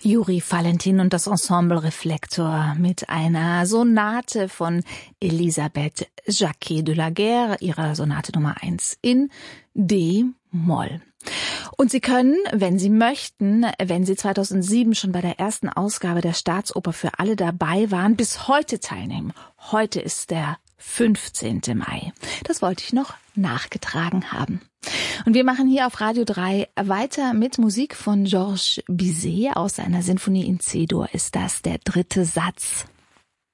Juri Valentin und das Ensemble Reflektor mit einer Sonate von Elisabeth Jacquet de la Guerre, ihrer Sonate Nummer 1 in D-Moll. Und Sie können, wenn Sie möchten, wenn Sie 2007 schon bei der ersten Ausgabe der Staatsoper für alle dabei waren, bis heute teilnehmen. Heute ist der 15. Mai. Das wollte ich noch nachgetragen haben. Und wir machen hier auf Radio 3 weiter mit Musik von Georges Bizet. Aus seiner Sinfonie in C-Dur ist das der dritte Satz.